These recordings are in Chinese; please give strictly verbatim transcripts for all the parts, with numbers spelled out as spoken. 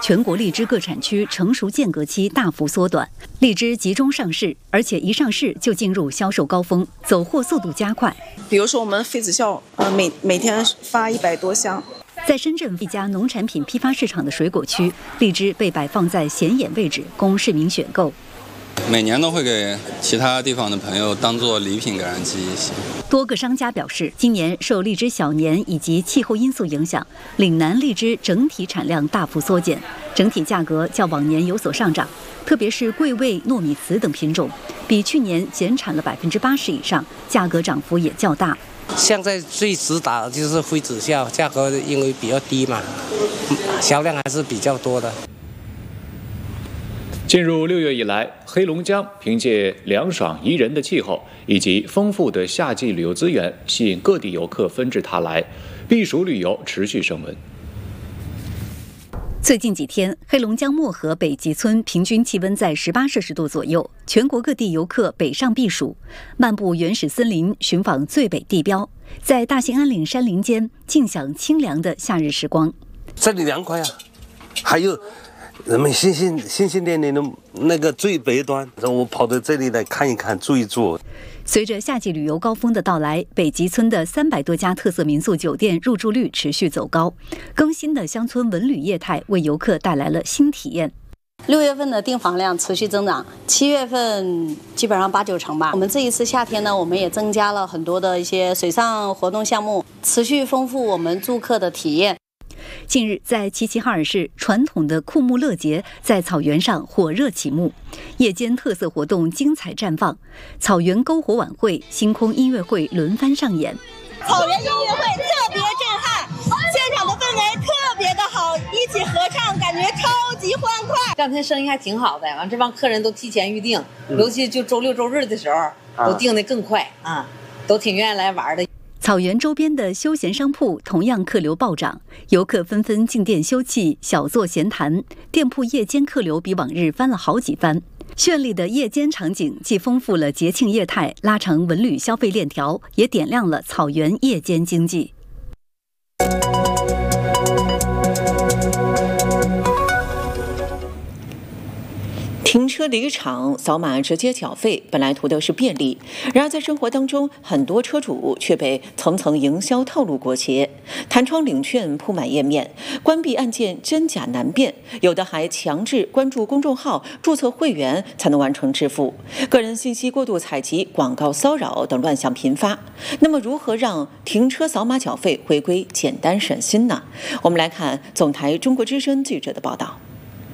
全国荔枝各产区成熟间隔期大幅缩短，荔枝集中上市，而且一上市就进入销售高峰，走货速度加快。 比如说我们妃子笑，呃，每每天发一百多箱。 在深圳一家农产品批发市场的水果区，荔枝被摆放在显眼位置，供市民选购。 每年都会给其他地方的朋友当做礼品给人寄一些。 多个商家表示，今年受荔枝小年以及气候因素影响，岭南荔枝整体产量大幅缩减，整体价格较往年有所上涨，特别是桂味、糯米糍等品种，比去年减产了百分之八十以上，价格涨幅也较大。 现在最主打的就是妃子笑，价格因为比较低嘛，销量还是比较多的。 进入六月以来，黑龙江凭借凉爽宜人的气候以及丰富的夏季旅游资源，吸引各地游客纷至沓来，避暑旅游持续升温。 最近几天，黑龙江漠河北极村平均气温在十八摄氏度左右，全国各地游客北上避暑，漫步原始森林，寻访最北地标，在大兴安岭山林间尽享清凉的夏日时光。 这里凉快啊，还有人们心心心心念念的那个最北端，我跑到这里来看一看，住一住。 随着夏季旅游高峰的到来，北极村的三百多家特色民宿酒店入住率持续走高，更新的乡村文旅业态为游客带来了新体验。 六月份的订房量持续增长，七月份基本上八九成吧。我们这一次夏天呢，我们也增加了很多的一些水上活动项目，持续丰富我们住客的体验。 近日，在齐齐哈尔市，传统的库木乐节在草原上火热启幕，夜间特色活动精彩绽放，草原篝火晚会、星空音乐会轮番上演。 草原音乐会特别震撼，现场的氛围特别的好，一起合唱，感觉超级欢快。 这两天生意还挺好的，完这帮客人都提前预定，嗯、尤其就周六周日的时候，都订得更快啊，都挺愿意来玩的。 草原周边的休闲商铺同样客流暴涨，游客纷纷进店休憩、小坐闲谈，店铺夜间客流比往日翻了好几番。绚丽的夜间场景既丰富了节庆业态，拉长文旅消费链条，也点亮了草原夜间经济。 停车离场扫码直接缴费，本来图的是便利，然而在生活当中，很多车主却被层层营销套路裹挟，弹窗领券铺满页面，关闭按键真假难辨，有的还强制关注公众号、注册会员才能完成支付，个人信息过度采集、广告骚扰等乱象频发。那么，如何让停车扫码缴费回归简单省心呢？我们来看总台中国之声记者的报道。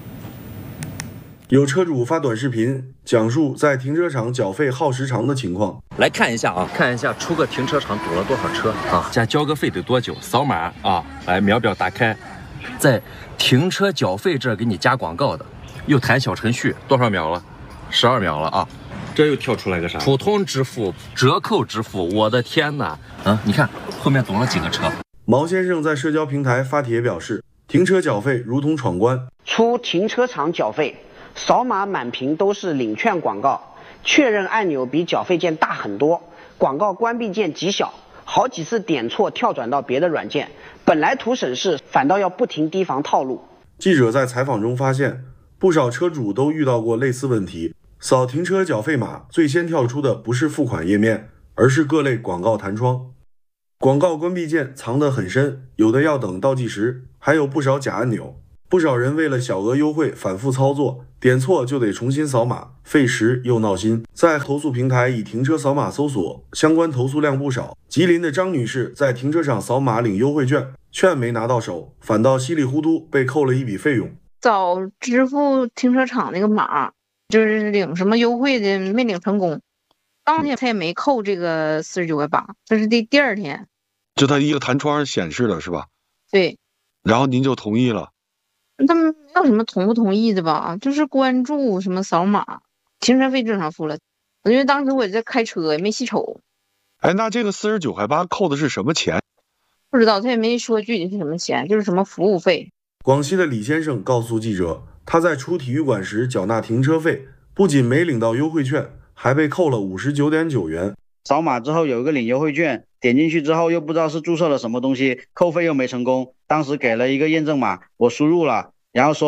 有车主发短视频讲述在停车场缴费耗时长的情况。 来看一下啊，看一下出个停车场堵了多少车啊？这交个费得多久？扫码啊，来秒表打开，在停车缴费这儿给你加广告的，又弹小程序，多少秒了？十二秒了啊！这又跳出来个啥？普通支付、折扣支付，我的天哪！啊，你看后面堵了几个车。 毛先生在社交平台发帖表示，停车缴费如同闯关。 出停车场缴费。扫码满屏都是领券广告，确认按钮比缴费键大很多，广告关闭键极小，好几次点错跳转到别的软件，本来图省事，反倒要不停提防套路。 记者在采访中发现，不少车主都遇到过类似问题，扫停车缴费码最先跳出的不是付款页面，而是各类广告弹窗。广告关闭键藏得很深，有的要等倒计时，还有不少假按钮。不少人为了小额优惠反复操作，点错就得重新扫码，费时又闹心。在投诉平台以停车扫码搜索，相关投诉量不少。吉林的张女士在停车场扫码领优惠券，券没拿到手，反倒稀里糊涂被扣了一笔费用。 早支付停车场那个码，就是领什么优惠的没领成功，当天他也没扣这个四十九块八，这是第第二天， 就他一个弹窗显示的是吧？ 对， 然后您就同意了。 他们没有什么同不同意的吧，就是关注什么扫码，停车费正常付了。因为当时我在开车，也没细瞅。 哎，那这个四十九块八扣的是什么钱？ 不知道，他也没说具体是什么钱，就是什么服务费。 广西的李先生告诉记者，他在出体育馆时缴纳停车费，不仅没领到优惠券，还被扣了五十九点九元。 扫码之后有一个领优惠券，点进去之后又不知道是注册了什么东西，扣费又没成功。当时给了一个验证码，我输入了，然后说